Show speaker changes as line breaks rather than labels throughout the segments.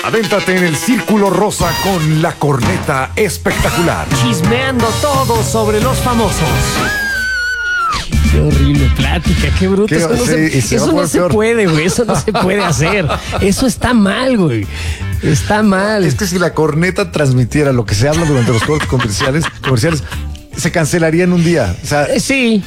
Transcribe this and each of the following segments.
Adéntrate en el Círculo Rosa con la corneta espectacular.
Chismeando todo sobre los famosos. Qué horrible plática, qué bruto. Eso no se puede, güey. Eso no se puede hacer. Eso está mal, güey. Está mal.
Es que si la corneta transmitiera lo que se habla durante los cortes comerciales, se cancelaría en un día. O sea,
sí.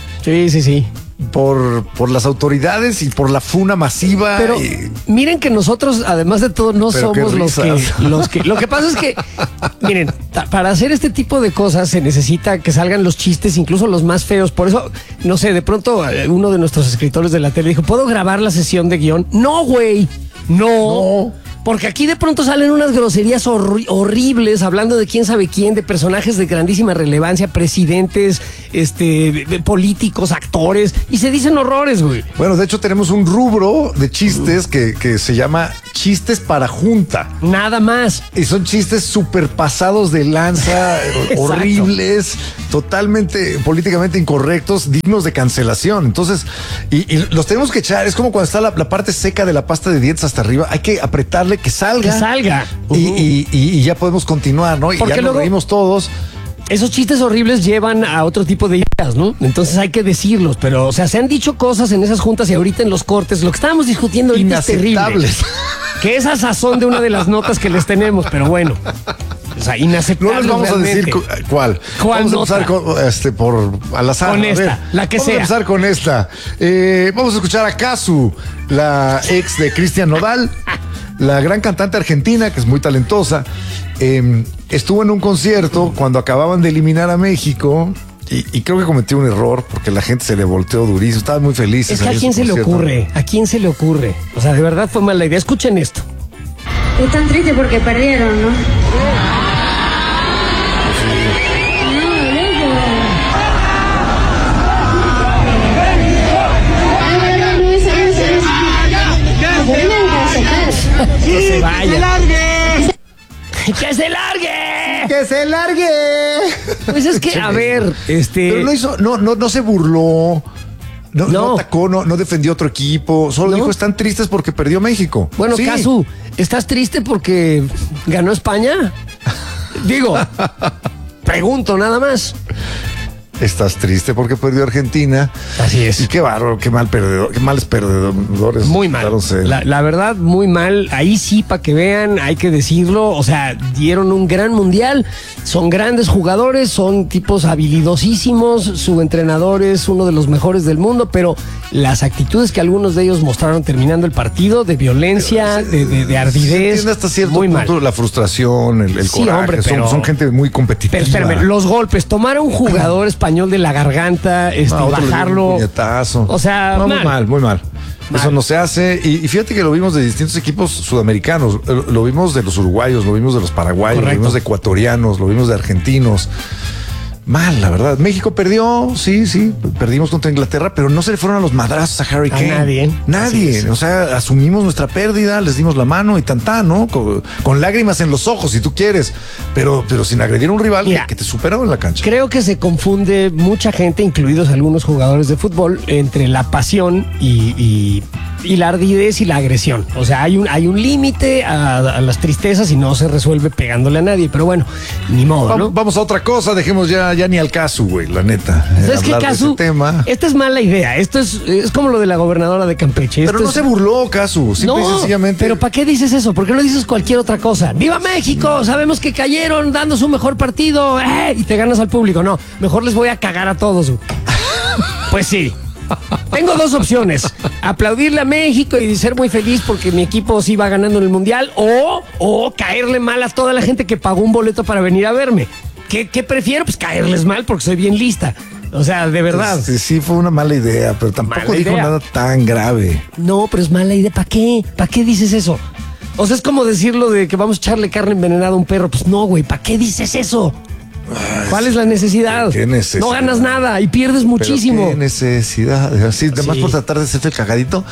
Por las autoridades y por la funa masiva.
Pero miren que nosotros, además de todo, no somos los que. Lo que pasa es que, miren, para hacer este tipo de cosas se necesita que salgan los chistes, incluso los más feos. Por eso, no sé, de pronto uno de nuestros escritores de la tele dijo: ¿puedo grabar la sesión de guión? No, güey. No. Porque aquí de pronto salen unas groserías horribles, hablando de quién sabe quién, de personajes de grandísima relevancia, presidentes, de políticos, actores, y se dicen horrores, güey.
Bueno, de hecho tenemos un rubro de chistes que se llama chistes para junta.
Nada más.
Y son chistes súper pasados de lanza, horribles, totalmente políticamente incorrectos, dignos de cancelación. Entonces, y los tenemos que echar. Es como cuando está la parte seca de la pasta de dientes hasta arriba. Hay que apretarle que salga. Y ya podemos continuar, ¿no?
Porque
y ya nos reímos todos.
Esos chistes horribles llevan a otro tipo de ideas, ¿no? Entonces hay que decirlos, pero, o sea, se han dicho cosas en esas juntas y ahorita en los cortes. Lo que estábamos discutiendo ahorita es terrible. Que es a sazón de una de las notas que les tenemos, pero bueno. O sea, inaceptable.
No les vamos
realmente
a decir cuál.
Vamos
a empezar por al azar.
Con esta, la que sea.
Vamos a empezar con esta. Vamos a escuchar a Cazzu, la ex de Cristian Nodal, la gran cantante argentina, que es muy talentosa. Estuvo en un concierto cuando acababan de eliminar a México. Y creo que cometió un error porque la gente se le volteó durísimo. Estaban muy felices.
Es que ¿a quién se le ocurre? ¿A quién se le ocurre? O sea, de verdad fue mala idea. Escuchen esto.
Están tristes porque perdieron, ¿no?
Que se vaya.
¡Que se largue!
¡Que se largue!
¡Que se largue!
Pues es que, a ver,
Pero no hizo, no se burló. No atacó, no defendió otro equipo. Solo dijo: están tristes porque perdió México.
Bueno, sí. Cazzu, ¿estás triste porque ganó España? Digo, pregunto nada más.
Estás triste porque perdió Argentina.
Así es.
Y qué bárbaro, qué males perdedores.
Muy mal. La verdad, muy mal. Ahí sí, para que vean, hay que decirlo. O sea, dieron un gran mundial. Son grandes jugadores, son tipos habilidosísimos. Su entrenador es uno de los mejores del mundo, pero las actitudes que algunos de ellos mostraron terminando el partido, de violencia, de ardidez.
Entiende hasta cierto
muy
punto
mal.
La frustración, el
Sí,
coraje.
hombre,
son gente muy competitiva.
Pero espérame, los golpes, tomar a un jugador español de la garganta, bajarlo.
O
sea,
muy mal. Eso no se hace. Y fíjate que lo vimos de distintos equipos sudamericanos. Lo vimos de los uruguayos, lo vimos de los paraguayos, Lo vimos de ecuatorianos, lo vimos de argentinos. Mal, la verdad. México perdió, sí, perdimos contra Inglaterra, pero no se le fueron a los madrazos a Harry Kane. Nadie. O sea, asumimos nuestra pérdida, les dimos la mano y tantán, ¿no? Con lágrimas en los ojos, si tú quieres, pero sin agredir a un rival. Mira, que te superó en la cancha.
Creo que se confunde mucha gente, incluidos algunos jugadores de fútbol, entre la pasión y la ardidez y la agresión. O sea, hay un límite a las tristezas y no se resuelve pegándole a nadie. Pero bueno, ni modo, ¿no?
Vamos a otra cosa, dejemos ya ni al Cazzu, güey, la neta.
¿Sabes qué, Cazzu? Esta es mala idea. Esto es como lo de la gobernadora de Campeche.
Pero no se burló, Cazzu, simple y sencillamente.
Pero ¿para qué dices eso? ¿Por qué no dices cualquier otra cosa? ¡Viva México! Sabemos que cayeron dando su mejor partido. Y te ganas al público. No, mejor les voy a cagar a todos. Pues sí. Tengo dos opciones: aplaudirle a México y ser muy feliz porque mi equipo sí va ganando en el mundial, o caerle mal a toda la gente que pagó un boleto para venir a verme. ¿Qué prefiero? Pues caerles mal porque soy bien lista. O sea, de verdad.
Sí, fue una mala idea, pero tampoco dijo nada tan grave.
No, pero es mala idea. ¿Para qué? ¿Para qué dices eso? O sea, es como decirlo de que vamos a echarle carne envenenada a un perro. Pues no, güey, ¿para qué dices eso? ¿Cuál es la necesidad?
¿Qué necesidad?
No ganas nada y pierdes muchísimo.
¿Qué necesidad? Así, además por tratar de hacerte el cagadito.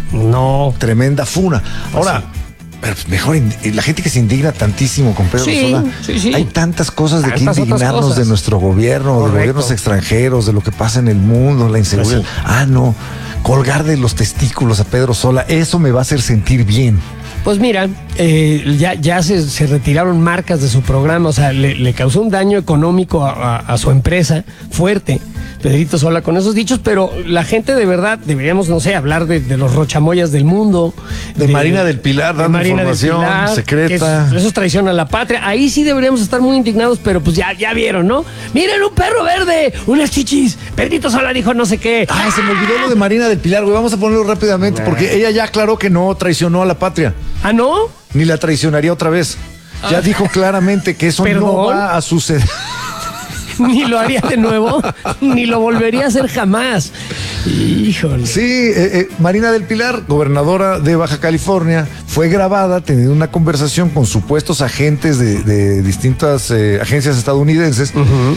No.
Tremenda funa. Ahora, pero mejor, la gente que se indigna tantísimo con Pedro Sola.
Sí.
Hay tantas cosas de que indignarnos de nuestro gobierno, de gobiernos extranjeros, de lo que pasa en el mundo, la inseguridad. No. Colgar de los testículos a Pedro Sola, eso me va a hacer sentir bien.
Pues mira, ya se retiraron marcas de su programa, o sea, le causó un daño económico a su empresa fuerte, Pedrito Sola, con esos dichos, pero la gente de verdad, deberíamos, no sé, hablar de los rochamoyas del mundo.
De Marina del Pilar, dando información secreta.
Eso es traición a la patria. Ahí sí deberíamos estar muy indignados, pero pues ya vieron, ¿no? ¡Miren, un perro verde! ¡Unas chichis! Pedrito Sola dijo no sé qué.
Ah, se me olvidó lo de Marina del Pilar, güey. Vamos a ponerlo rápidamente, porque ella ya aclaró que no traicionó a la patria.
¿Ah, no?
Ni la traicionaría otra vez. Ya dijo claramente que eso no va a suceder.
Ni lo haría de nuevo, ni lo volvería a hacer jamás. Híjole.
Sí, Marina del Pilar, gobernadora de Baja California, fue grabada teniendo una conversación con supuestos agentes de distintas agencias estadounidenses.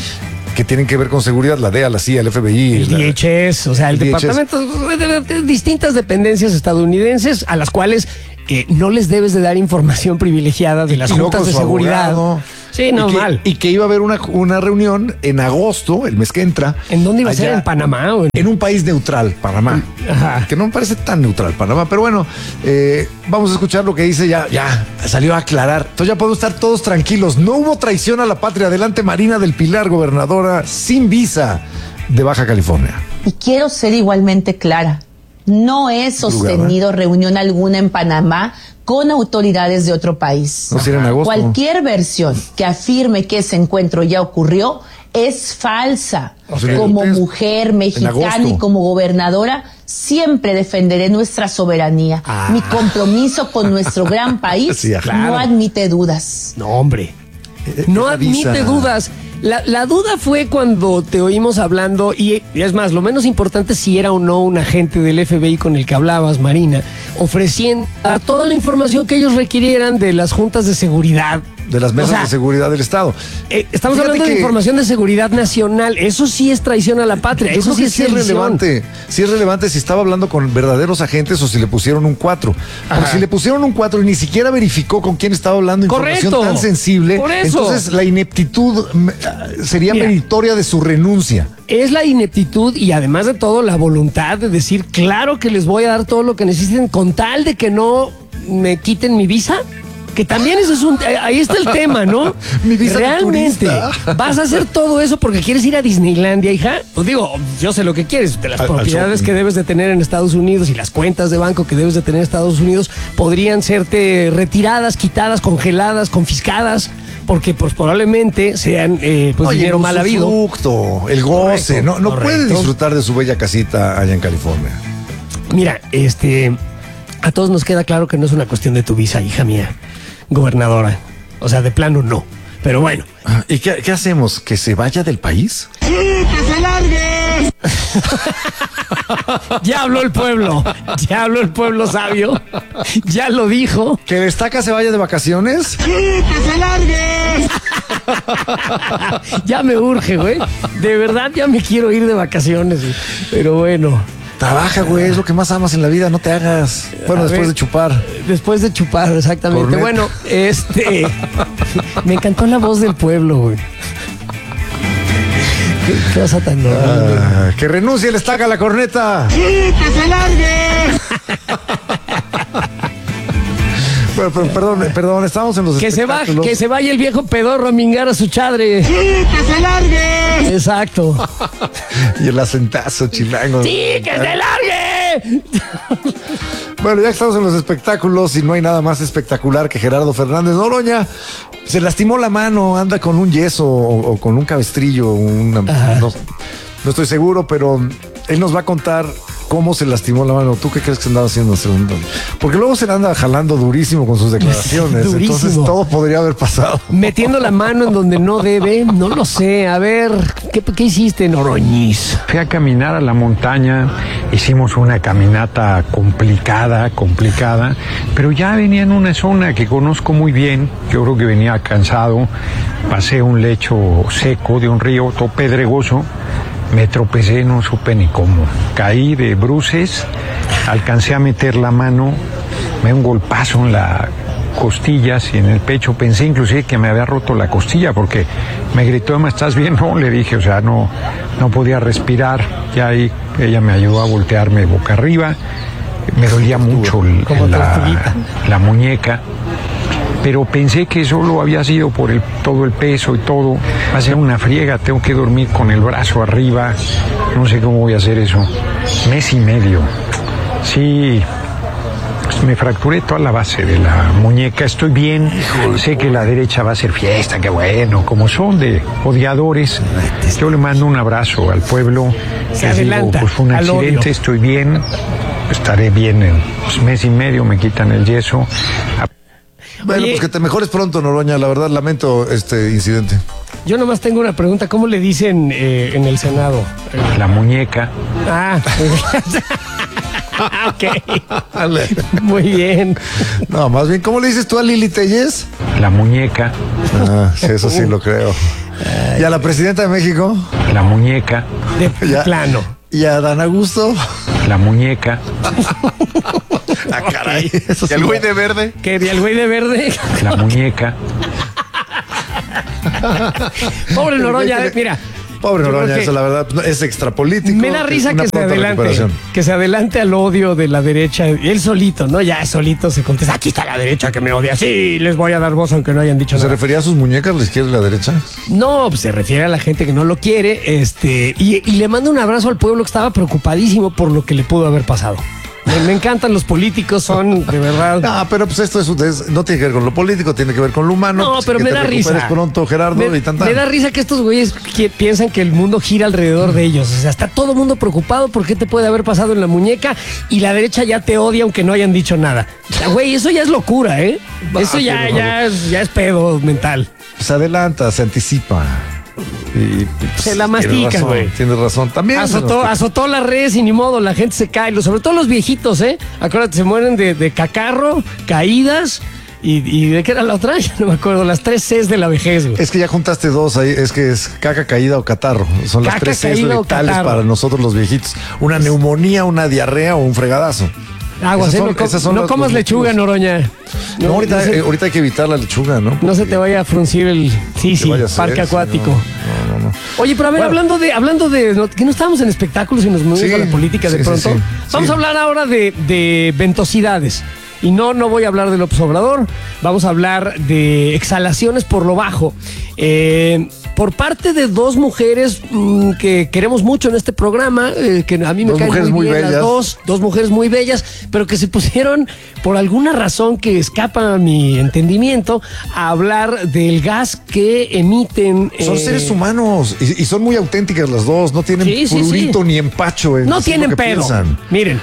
Que tienen que ver con seguridad, la DEA, la CIA, el FBI.
El DHS, o sea, el departamento de distintas dependencias estadounidenses a las cuales no les debes de dar información privilegiada de las juntas de seguridad. Sí, normal.
Y que iba a haber una reunión en agosto, el mes que entra.
¿En dónde iba a ser? ¿En Panamá?
En un país neutral, Panamá.
Ajá.
Que no me parece tan neutral, Panamá. Pero bueno, vamos a escuchar lo que dice. Ya salió a aclarar. Entonces ya podemos estar todos tranquilos. No hubo traición a la patria. Adelante, Marina del Pilar, gobernadora sin visa de Baja California.
Y quiero ser igualmente clara. No he sostenido reunión alguna en Panamá con autoridades de otro país.
No será en agosto.
Cualquier versión que afirme que ese encuentro ya ocurrió es falsa. Como mujer mexicana y como gobernadora, siempre defenderé nuestra soberanía. Mi compromiso con nuestro gran país
Sí, claro.
no admite dudas.
No, hombre. No admite dudas. La duda fue cuando te oímos hablando, y es más, lo menos importante si era o no un agente del FBI con el que hablabas, Marina, ofreciendo toda la información que ellos requirieran de las juntas de seguridad.
De las mesas de seguridad del Estado.
Estamos hablando de información de seguridad nacional. Eso sí es traición a la patria. Eso sí es
relevante. Sí es relevante si estaba hablando con verdaderos agentes o si le pusieron un 4. Porque si le pusieron un 4 y ni siquiera verificó con quién estaba hablando información tan sensible,
por eso.
Entonces la ineptitud sería meritoria de su renuncia.
Es la ineptitud y además de todo la voluntad de decir, claro que les voy a dar todo lo que necesiten con tal de que no me quiten mi visa. Que también eso es ahí está el tema, ¿no?
Mi visa
realmente
de turista.
vas a hacer todo eso porque quieres ir a Disneylandia, hija. Pues digo, yo sé lo que quieres, de las propiedades que debes de tener en Estados Unidos y las cuentas de banco que debes de tener en Estados Unidos podrían serte retiradas, quitadas, congeladas, confiscadas, porque pues probablemente sean dinero mal habido.
El goce, correcto, no puede disfrutar de su bella casita allá en California.
Mira, a todos nos queda claro que no es una cuestión de tu visa, hija mía, gobernadora. O sea, de plano no. Pero bueno.
¿Y qué hacemos? ¿Que se vaya del país?
¡Sí, que se largue!
Ya habló el pueblo. Ya habló el pueblo sabio. Ya lo dijo.
¿Que Destaca se vaya de vacaciones?
¡Sí, que se largue!
Ya me urge, güey. De verdad ya me quiero ir de vacaciones. Pero bueno.
Trabaja, güey, es lo que más amas en la vida, no te hagas. Bueno, después de chupar.
Después de chupar, exactamente. Cornet. Bueno, me encantó la voz del pueblo, güey. ¿Qué cosa tan normal?
Que renuncie el Estaca a la corneta.
¡Sí, que se largue!
Perdón, estamos en los espectáculos.
Que se vaya el viejo pedorro a mingar a su chadre.
¡Sí, que se largue!
Exacto.
Y el acentazo chilango.
¡Sí, que se largue!
Bueno, ya estamos en los espectáculos y no hay nada más espectacular que Gerardo Fernández Noroña. Se lastimó la mano, anda con un yeso o con un cabestrillo. No estoy seguro, pero él nos va a contar cómo se lastimó la mano. ¿Tú qué crees que se andaba haciendo? Porque luego se le anda jalando durísimo con sus declaraciones.
Durísimo.
Entonces todo podría haber pasado.
Metiendo la mano en donde no debe, no lo sé. A ver, ¿qué hiciste, Noroñiz?
Fui a caminar a la montaña, hicimos una caminata complicada, pero ya venía en una zona que conozco muy bien. Yo creo que venía cansado, pasé un lecho seco de un río, todo pedregoso. Me tropecé, no supe ni cómo. Caí de bruces, alcancé a meter la mano, me dio un golpazo en las costillas y en el pecho. Pensé inclusive que me había roto la costilla porque me gritó, ¿me estás bien? No, le dije, o sea, no podía respirar. Ya ahí ella me ayudó a voltearme boca arriba. me dolía mucho la muñeca. Pero pensé que solo había sido por todo el peso y todo. Va a ser una friega, tengo que dormir con el brazo arriba. No sé cómo voy a hacer eso. Mes y medio. Sí, me fracturé toda la base de la muñeca. Estoy bien. Sé que la derecha va a ser fiesta, qué bueno. Como son de odiadores, yo le mando un abrazo al pueblo.
Se adelanta.
Pues fue un accidente, estoy bien. Estaré bien en mes y medio, me quitan el yeso.
Bueno, pues que te mejores pronto, Noroña. La verdad, lamento este incidente.
Yo nomás tengo una pregunta. ¿Cómo le dicen en el Senado?
La muñeca.
Ok. Muy bien.
No, más bien, ¿cómo le dices tú a Lili Telles?
La muñeca.
Sí, eso sí lo creo. ¿Y a la presidenta de México?
La muñeca.
De plano.
¿Y a Dan Augusto?
La muñeca.
Caray. Eso sí.
¿Y el güey de verde?
¿Qué? ¿Y el güey de verde?
La muñeca.
Pobre Noroña, mira.
Pobre Noroña, eso la verdad es extrapolítico.
Me da risa que se adelante al odio de la derecha. Él solito, ¿no? Ya solito se contesta, aquí está la derecha que me odia. Sí, les voy a dar voz aunque no hayan dicho nada.
¿Se refería a sus muñecas, la izquierda y la derecha?
No, pues se refiere a la gente que no lo quiere. Y le mando un abrazo al pueblo que estaba preocupadísimo por lo que le pudo haber pasado. Me encantan los políticos, son de verdad.
No, pero pues esto no tiene que ver con lo político, tiene que ver con lo humano.
No,
pues,
pero me da risa.
Pronto, Gerardo,
me da risa que estos güeyes piensan que el mundo gira alrededor de ellos. O sea, está todo el mundo preocupado por qué te puede haber pasado en la muñeca y la derecha ya te odia aunque no hayan dicho nada. O sea, güey, eso ya es locura, ¿eh? Eso ya es pedo mental.
Se adelanta, se anticipa. Y
se la mastica, güey.
Tienes razón. También
azotó las redes y ni modo, la gente se cae. Sobre todo los viejitos, ¿eh? Acuérdate, se mueren de cacarro, caídas y ¿de qué era la otra? Ya no me acuerdo. Las 3 Cs de la vejez, güey.
Es que ya juntaste dos ahí. Es que es caca, caída o catarro. Son las 3 Cs letales para nosotros los viejitos. Una neumonía, una diarrea o un fregadazo.
Aguas, no comas lechuga, Noroña.
No, ahorita hay que evitar la lechuga, ¿no?
No se te vaya a fruncir el parque acuático.
No.
Oye, pero a ver, hablando de que no estábamos en espectáculos y nos movimos a la política de pronto. Vamos a hablar ahora de ventosidades. Y no voy a hablar de López Obrador, vamos a hablar de exhalaciones por lo bajo. Por parte de 2 mujeres que queremos mucho en este programa, que a mí me caen muy bien las dos mujeres muy bellas, pero que se pusieron, por alguna razón que escapa a mi entendimiento, a hablar del gas que emiten.
Son seres humanos y son muy auténticas las dos, no tienen prurito ni empacho.
No tienen pedo. Miren.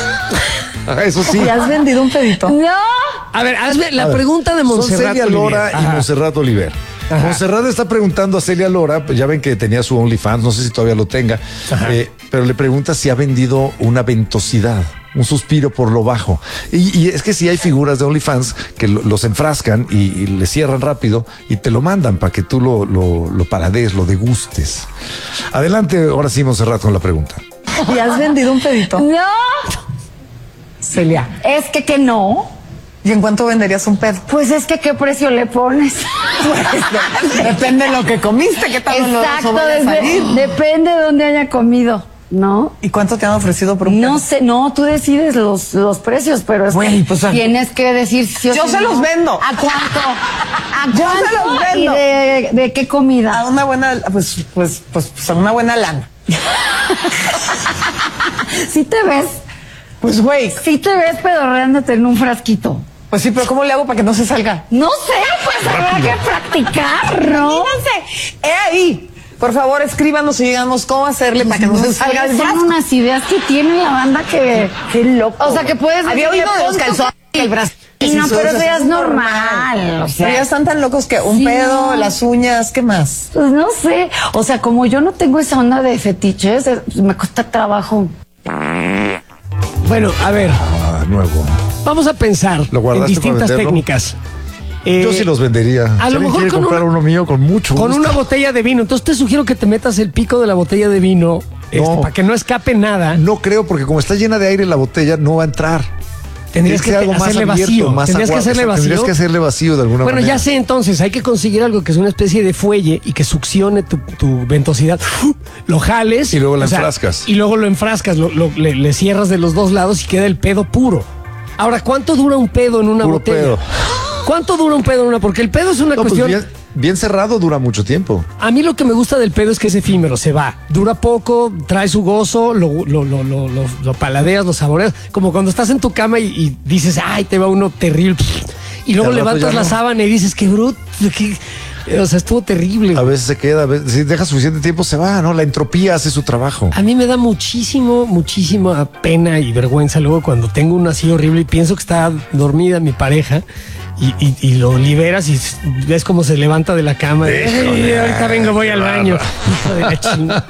Eso sí.
¿Y has vendido un pedito?
No.
A ver, hazme la pregunta de Montserrat.
Son Celia Lora y Montserrat Oliver. Montserrat está preguntando a Celia Lora, pues ya ven que tenía su OnlyFans, no sé si todavía lo tenga, pero le pregunta si ha vendido una ventosidad, un suspiro por lo bajo. Y es que sí hay figuras de OnlyFans que los enfrascan y le cierran rápido y te lo mandan para que tú lo paradees, lo degustes. Adelante, ahora sí, Montserrat, con la pregunta.
¿Y has vendido un pedito?
No.
Celia.
Es que no.
¿Y en cuánto venderías un pedo?
Pues es que ¿qué precio le pones?
Pues, depende de lo que comiste, qué tal.
Exacto, depende de dónde haya comido, ¿no?
¿Y cuánto te han ofrecido por un pedo?
No sé, tú decides los precios, pero es
güey, pues,
tienes que decir si
yo se los vendo.
¿A cuánto? ¿A cuánto?
Yo se los vendo.
¿Y de qué comida?
A una buena, pues a una buena lana.
¿Sí te ves?
Pues güey.
Sí te ves pedorreándote en un frasquito.
Pues sí, pero ¿cómo le hago para que no se salga?
No sé, pues habrá que practicar, ¿no?
Imagínense. Ahí. Por favor, escríbanos y díganos cómo hacerle para que no se salga el brazo.
Son unas ideas que tiene la banda que...
Qué loco.
O sea, que puedes...
Había oído de los calzones y el brazo.
No, pero eso ya es normal. O sea,
pero ya están tan locos que un pedo, las uñas, ¿qué más?
Pues no sé. O sea, como yo no tengo esa onda de fetiches, me cuesta trabajo.
Bueno, a ver.
Nuevo.
Vamos a pensar en distintas técnicas.
Yo sí los vendería.
A lo mejor quiere
comprar uno mío con mucho gusto.
Con una botella de vino. Entonces te sugiero que te metas el pico de la botella de vino para que no escape nada.
No creo, porque como está llena de aire la botella, no va a entrar.
Tendrías que hacerle vacío. Tendrías que hacerle vacío.
Tendrías que hacerle vacío de alguna manera.
Bueno, ya sé, entonces, hay que conseguir algo que es una especie de fuelle y que succione tu ventosidad. Lo jales.
Y luego lo enfrascas.
Y luego lo enfrascas, le cierras de los dos lados y queda el pedo puro. Ahora, ¿cuánto dura un pedo en una botella? Pedo. ¿Cuánto dura un pedo en una? Porque el pedo es una cuestión...
Pues bien cerrado dura mucho tiempo.
A mí lo que me gusta del pedo es que es efímero, se va. Dura poco, trae su gozo, lo paladeas, lo saboreas. Como cuando estás en tu cama y dices, ay, te va uno terrible. Y luego levantas la sábana y dices, qué bruto, o sea, estuvo terrible.
A veces se queda, si deja suficiente tiempo se va, ¿no? La entropía hace su trabajo.
A mí me da muchísima pena y vergüenza luego cuando tengo uno así horrible y pienso que está dormida mi pareja y lo liberas y ves cómo se levanta de la cama. Ahorita vengo, voy al baño. Hijo de la chingada.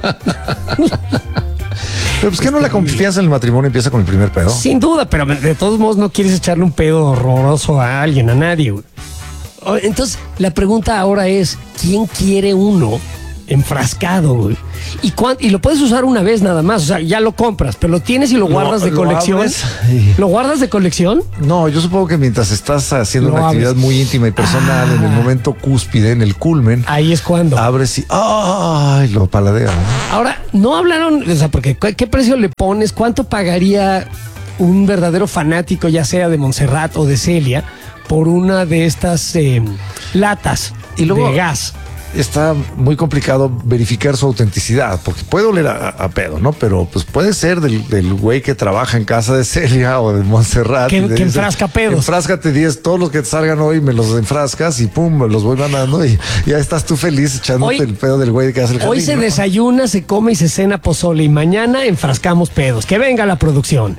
Pero pues que no la confianza en el matrimonio empieza con el primer pedo.
Sin duda, pero de todos modos no quieres echarle un pedo horroroso a alguien, a nadie, güey. Entonces, la pregunta ahora es, ¿quién quiere uno enfrascado, güey? ¿Y lo puedes usar una vez nada más? O sea, ya lo compras, pero lo tienes y lo guardas de colección. ¿Lo guardas de colección?
No, yo supongo que mientras estás haciendo una actividad muy íntima y personal, en el momento cúspide, en el culmen,
ahí es cuando
abres y lo paladeas, ¿no?
Ahora, no hablaron, o sea, porque ¿qué precio le pones? ¿Cuánto pagaría un verdadero fanático, ya sea de Montserrat o de Celia, por una de estas latas
y luego
de gas?
Está muy complicado verificar su autenticidad, porque puede oler a pedo, ¿no? Pero pues puede ser del güey que trabaja en casa de Celia o de Montserrat.
Que enfrasca pedos.
Enfráscate 10, todos los que te salgan hoy me los enfrascas y pum, me los voy mandando y ya estás tú feliz echándote el pedo del güey que hace el jardín.
Hoy se desayuna, se come y se cena pozole y mañana enfrascamos pedos. Que venga la producción.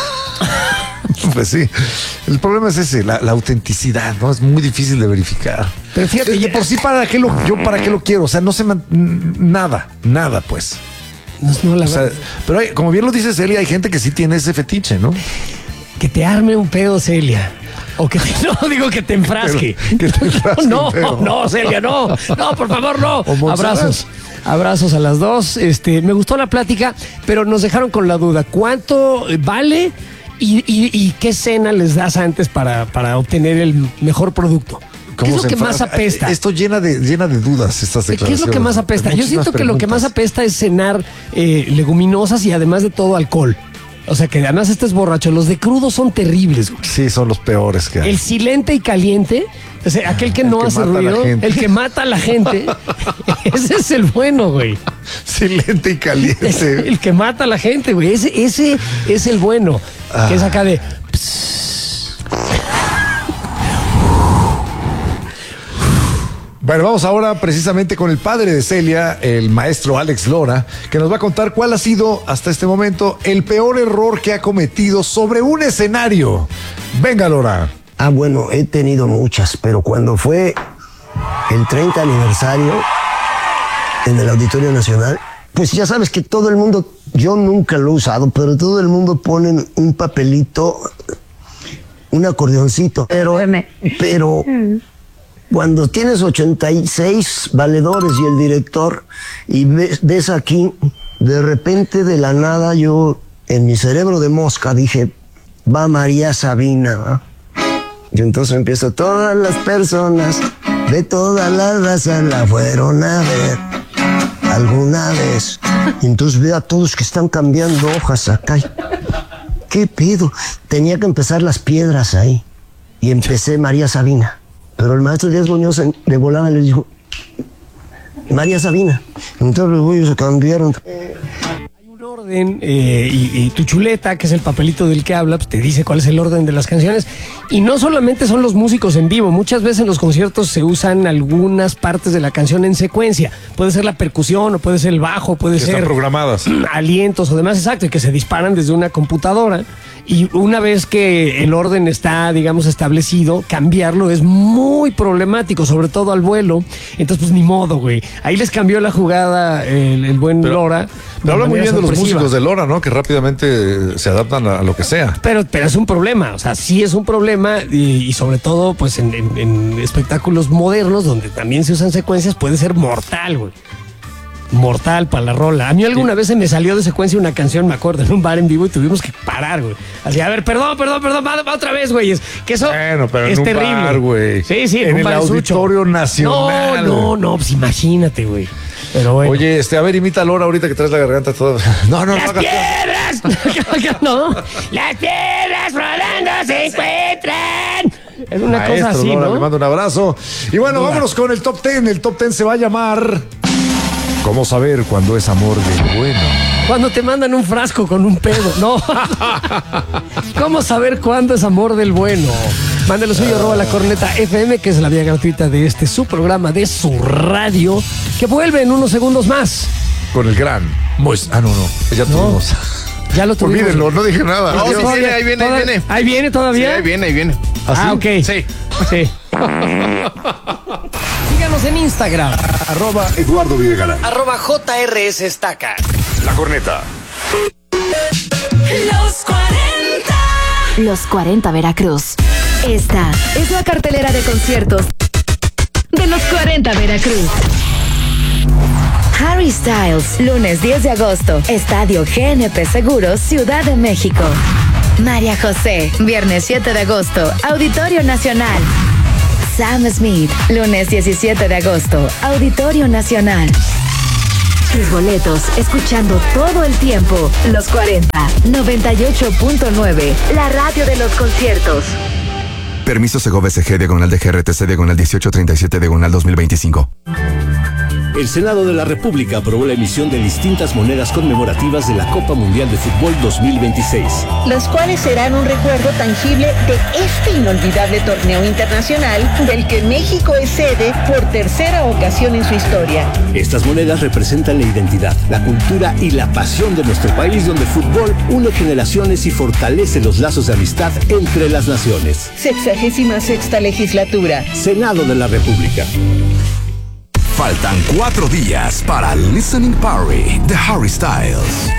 Pues sí, el problema es ese, la autenticidad, ¿no? Es muy difícil de verificar.
Pero fíjate,
y por sí, ¿para qué lo quiero? O sea, no sé nada, pues.
No, la
verdad. Pero como bien lo dice Celia, hay gente que sí tiene ese fetiche, ¿no?
Que te arme un pedo, Celia. O que no digo que te enfrasque.
Que te enfrasque
no, Celia, no, por favor, no. Abrazos a las dos. Me gustó la plática, pero nos dejaron con la duda. ¿Cuánto vale? ¿Y qué cena les das antes para obtener el mejor producto? ¿Qué es lo que más apesta?
Esto llena de dudas, estas declaraciones.
¿Qué es lo que más apesta? Yo siento que lo que más apesta es cenar leguminosas y además de todo alcohol. O sea, que además estés borracho. Los de crudo son terribles, güey.
Sí, son los peores que hay.
El silente y caliente, o sea, aquel que no hace ruido, el que mata a la gente, ese es el bueno, güey.
Silente y caliente.
El que mata a la gente, güey. Ese es el bueno. Que es acá de...
Bueno, vamos ahora precisamente con el padre de Celia, el maestro Alex Lora, que nos va a contar cuál ha sido hasta este momento el peor error que ha cometido sobre un escenario. Venga, Lora.
Bueno, he tenido muchas, pero cuando fue el 30 aniversario en el Auditorio Nacional, pues ya sabes que todo el mundo, yo nunca lo he usado, pero todo el mundo pone un papelito, un acordeoncito, pero cuando tienes 86 valedores y el director y ves aquí, de repente de la nada yo en mi cerebro de mosca dije, va María Sabina, ¿no? Y entonces empiezo, todas las personas de todas las razas la fueron a ver alguna vez. Y entonces veo a todos que están cambiando hojas acá. ¿Qué pedo? Tenía que empezar las piedras ahí. Y empecé María Sabina. Pero el maestro Díaz Muñoz de volada les dijo, María Sabina. Entonces los güeyes se cambiaron.
Hay un orden y tu chuleta, que es el papelito del que habla, pues te dice cuál es el orden de las canciones. Y no solamente son los músicos en vivo, muchas veces en los conciertos se usan algunas partes de la canción en secuencia. Puede ser la percusión, o puede ser el bajo, puede ser...
Están programadas.
Alientos o demás, exacto, y que se disparan desde una computadora. Y una vez que el orden está, digamos, establecido, cambiarlo es muy problemático, sobre todo al vuelo. Entonces, pues ni modo, güey. Ahí les cambió la jugada el buen Lora.
Pero habla muy bien de los músicos de Lora, ¿no? Que rápidamente se adaptan a lo que sea.
Pero es un problema, o sea, sí es un problema y sobre todo, pues en espectáculos modernos donde también se usan secuencias puede ser mortal, güey. mortal para la rola. A mí alguna vez se me salió de secuencia una canción, me acuerdo, en un bar en vivo y tuvimos que parar, güey. Así, a ver, perdón, va otra vez, güey. Que eso
pero
es
en un
terrible.
bar, güey.
Sí,
en el Auditorio Nacional.
No, pues imagínate, güey. Pero bueno.
Oye, a ver, imita a Lora ahorita que traes la garganta toda. No.
¡Las piedras! No, las piedras rodando se encuentran. Es una cosa así,
Lora,
¿no?
Le mando un abrazo. Y bueno, vámonos con el Top 10. El Top 10 se va a llamar ¿Cómo saber cuándo es amor del bueno?
Cuando te mandan un frasco con un pedo, no. ¿Cómo saber cuándo es amor del bueno? Mándelo suyo, @La Corneta FM, que es la vía gratuita de su programa, de su radio, que vuelve en unos segundos más.
Con el gran Moisés. No. Ya tuvimos.
Ya lo tuvimos.
Olvídenlo, no dije nada.
No, ahí viene.
¿Ahí viene todavía?
Sí, ahí viene.
¿Ah, ok.
Sí.
Síganos en Instagram.
@Eduardo Videgaray.
@JRS Estaca.
La Corneta.
Los 40 Veracruz. Esta es la cartelera de conciertos de los 40 Veracruz. Harry Styles, lunes 10 de agosto, Estadio GNP Seguros, Ciudad de México. María José, viernes 7 de agosto, Auditorio Nacional. Sam Smith, lunes 17 de agosto, Auditorio Nacional. Tus boletos, escuchando todo el tiempo, los 40, 98.9, la radio de los conciertos.
Permiso Segov SG, diagonal de GRTC, diagonal 1837, diagonal 2025.
El Senado de la República aprobó la emisión de distintas monedas conmemorativas de la Copa Mundial de Fútbol 2026.
Las cuales serán un recuerdo tangible de este inolvidable torneo internacional del que México es sede por tercera ocasión en su historia.
Estas monedas representan la identidad, la cultura y la pasión de nuestro país, donde el fútbol une generaciones y fortalece los lazos de amistad entre las naciones.
66ª legislatura.
Senado de la República.
Faltan 4 días para Listening Party de Harry Styles.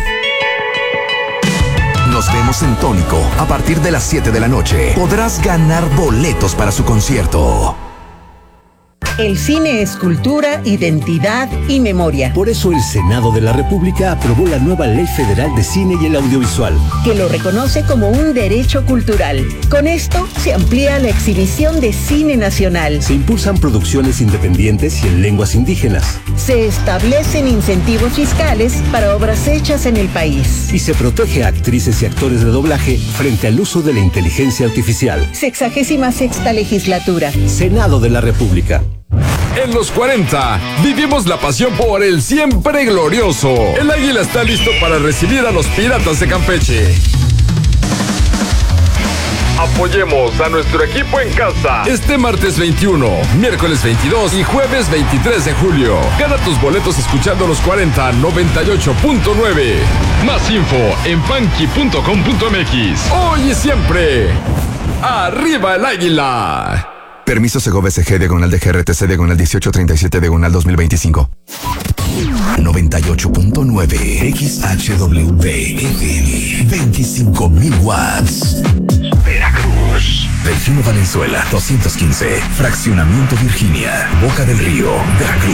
Nos vemos en Tónico a partir de las 7 de la noche. Podrás ganar boletos para su concierto.
El cine es cultura, identidad y memoria.
Por eso el Senado de la República aprobó la nueva Ley Federal de Cine y el Audiovisual,
que lo reconoce como un derecho cultural. Con esto se amplía la exhibición de cine nacional.
Se impulsan producciones independientes y en lenguas indígenas.
Se establecen incentivos fiscales para obras hechas en el país.
Y se protege a actrices y actores de doblaje frente al uso de la inteligencia artificial.
66ª legislatura.
Senado de la República.
En los 40, vivimos la pasión por el siempre glorioso. El Águila está listo para recibir a los Piratas de Campeche. Apoyemos a nuestro equipo en casa. Este martes 21, miércoles 22 y jueves 23 de julio. Gana tus boletos escuchando los 40 98.9. Más info en funky.com.mx. Hoy y siempre, ¡arriba el Águila!
Permiso Segov SG, diagonal de GRTC, diagonal 1837, diagonal 2025. 98.9 XHWP FM, 25,000 watts. Veracruz. Delfino Valenzuela, 215. Fraccionamiento Virginia, Boca del Río, Veracruz.